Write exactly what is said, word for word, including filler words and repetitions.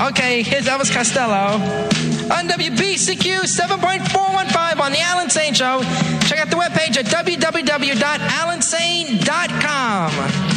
Okay, here's Elvis Costello on W B C Q seven point four one five on the Alan Sane Show. Check out the webpage at w w w dot alan sane dot com.